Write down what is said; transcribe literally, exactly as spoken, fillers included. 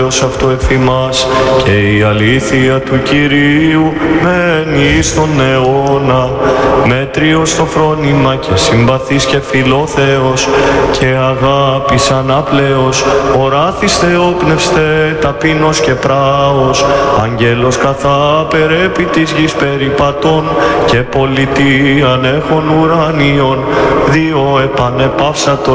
σωτήρεως αυτού εφήμας, και η αλήθεια του Κυρίου μένει στον αιώνα. Μέτριος το φρόνημα και συμπαθής και φιλόθεος, και αγάπης ανάπλεος, οράθης θεόπνευστε, ταπείνος και πράος, αγγέλος καθάπερ επί της γης περιπατών, και πολιτείαν έχων ουρανίων, δύο επανεπαύσατο